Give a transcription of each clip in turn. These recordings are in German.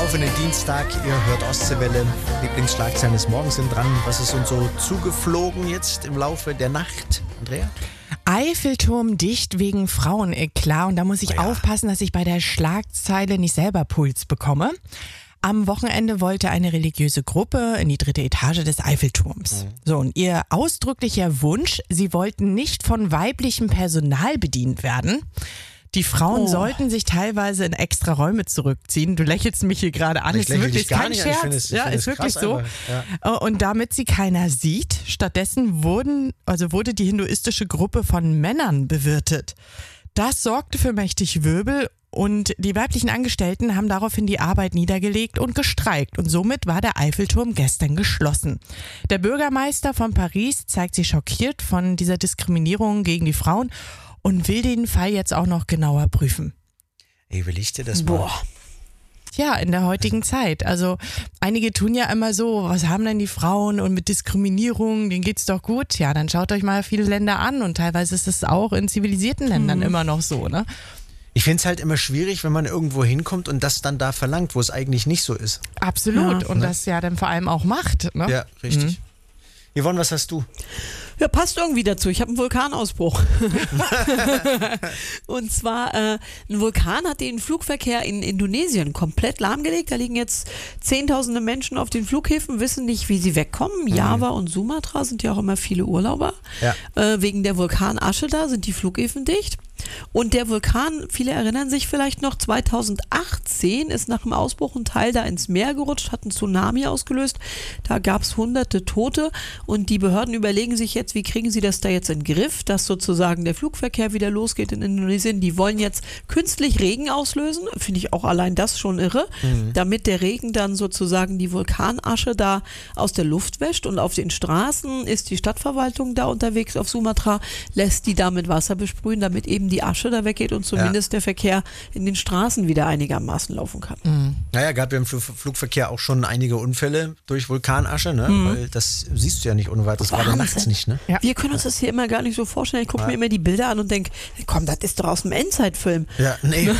offenen Dienstag, ihr hört Ostseewelle. Lieblingsschlagzeilen des Morgens sind dran. Was ist uns so zugeflogen jetzt im Laufe der Nacht? Andrea? Eiffelturm dicht wegen Fraueneklat. Und da muss ich aufpassen, dass ich bei der Schlagzeile nicht selber Puls bekomme. Am Wochenende wollte eine religiöse Gruppe in die 3. Etage des Eiffelturms. So, und ihr ausdrücklicher Wunsch, sie wollten nicht von weiblichem Personal bedient werden. Die Frauen sollten sich teilweise in extra Räume zurückziehen. Du lächelst mich hier gerade an. Ich ist wirklich kein nicht, Scherz. Ist wirklich krass, so. Und damit sie keiner sieht, stattdessen wurde die hinduistische Gruppe von Männern bewirtet. Das sorgte für mächtig Wirbel und die weiblichen Angestellten haben daraufhin die Arbeit niedergelegt und gestreikt. Und somit war der Eiffelturm gestern geschlossen. Der Bürgermeister von Paris zeigt sich schockiert von dieser Diskriminierung gegen die Frauen und will den Fall jetzt auch noch genauer prüfen. Ey, will ich dir das mal? Ja, in der heutigen Zeit. Also einige tun ja immer so, was haben denn die Frauen und mit Diskriminierung, denen geht's doch gut. Ja, dann schaut euch mal viele Länder an und teilweise ist es auch in zivilisierten Ländern immer noch so, ne? Ich finde es halt immer schwierig, wenn man irgendwo hinkommt und das dann da verlangt, wo es eigentlich nicht so ist. Absolut. Und das ja dann vor allem auch macht, ne? Ja, richtig. Yvonne, was hast du? Ja, passt irgendwie dazu. Ich habe einen Vulkanausbruch. Und zwar, ein Vulkan hat den Flugverkehr in Indonesien komplett lahmgelegt. Da liegen jetzt Zehntausende Menschen auf den Flughäfen, wissen nicht, wie sie wegkommen. Java und Sumatra sind ja auch immer viele Urlauber. Ja. Wegen der Vulkanasche da sind die Flughäfen dicht. Und der Vulkan, viele erinnern sich vielleicht noch, 2018 ist nach dem Ausbruch ein Teil da ins Meer gerutscht, hat einen Tsunami ausgelöst. Da gab es hunderte Tote und die Behörden überlegen sich jetzt, wie kriegen sie das da jetzt in den Griff, dass sozusagen der Flugverkehr wieder losgeht in Indonesien. Die wollen jetzt künstlich Regen auslösen, finde ich auch allein das schon irre, damit der Regen dann sozusagen die Vulkanasche da aus der Luft wäscht und auf den Straßen ist die Stadtverwaltung da unterwegs auf Sumatra, lässt die da mit Wasser besprühen, damit eben die Asche da weggeht und zumindest der Verkehr in den Straßen wieder einigermaßen laufen kann. Naja, gab ja im Flugverkehr auch schon einige Unfälle durch Vulkanasche, ne? Weil das siehst du ja nicht ohne weiteres, gerade nachts nicht. Ne? Ja. Wir können uns das hier immer gar nicht so vorstellen. Ich gucke mir immer die Bilder an und denke, komm, das ist doch aus dem Endzeitfilm. Ja, nee.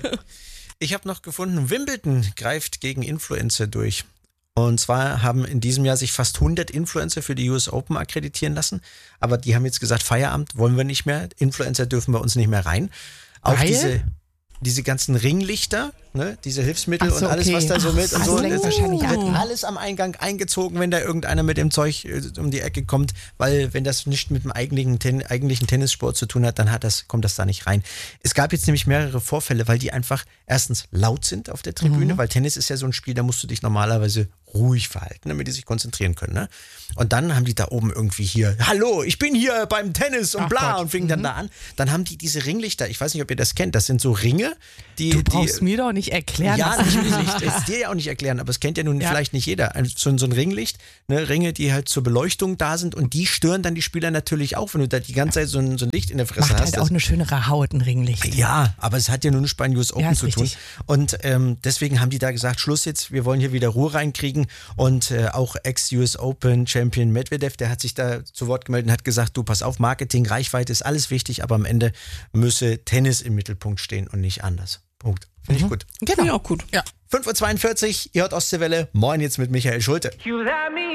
Ich habe noch gefunden, Wimbledon greift gegen Influencer durch. Und zwar haben in diesem Jahr sich fast 100 Influencer für die US Open akkreditieren lassen. Aber die haben jetzt gesagt, Feierabend wollen wir nicht mehr. Influencer dürfen bei uns nicht mehr rein. Auch diese ganzen Ringlichter, ne, diese Hilfsmittel und alles, was da so mit und so, das wird alles am Eingang eingezogen, wenn da irgendeiner mit dem Zeug um die Ecke kommt, weil wenn das nicht mit dem eigentlichen Tennissport zu tun hat, dann kommt das da nicht rein. Es gab jetzt nämlich mehrere Vorfälle, weil die einfach erstens laut sind auf der Tribüne, weil Tennis ist ja so ein Spiel, da musst du dich normalerweise ruhig verhalten, damit die sich konzentrieren können. Ne? Und dann haben die da oben irgendwie hier, hallo, ich bin hier beim Tennis und bla und fingen dann da an. Dann haben die diese Ringlichter, ich weiß nicht, ob ihr das kennt, das sind so Ringe, Du brauchst mir doch nicht erklären. Ja, natürlich, das dir ja auch nicht erklären, aber es kennt ja nun vielleicht nicht jeder. So ein Ringlicht, ne, Ringe, die halt zur Beleuchtung da sind und die stören dann die Spieler natürlich auch, wenn du da die ganze Zeit so ein Licht in der Fresse Macht hast. Halt auch eine schönere Haut, ein Ringlicht. Ja, aber es hat ja nur nicht bei den US Open zu tun. Richtig. Und deswegen haben die da gesagt, Schluss jetzt, wir wollen hier wieder Ruhe reinkriegen. Und auch Ex-US Open Champion Medvedev, der hat sich da zu Wort gemeldet und hat gesagt, du pass auf, Marketing, Reichweite ist alles wichtig, aber am Ende müsse Tennis im Mittelpunkt stehen und nicht anders. Punkt. Finde ich gut. Genau. Finde ich auch gut. Ja. 5:42 Uhr, ihr hört Ostseewelle. Moin jetzt mit Michael Schulte.